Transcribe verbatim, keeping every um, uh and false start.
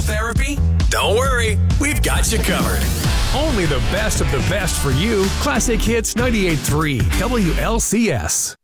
therapy? Don't worry, we've got you covered. Only the best of the best for you. Classic Hits ninety-eight point three W L C S.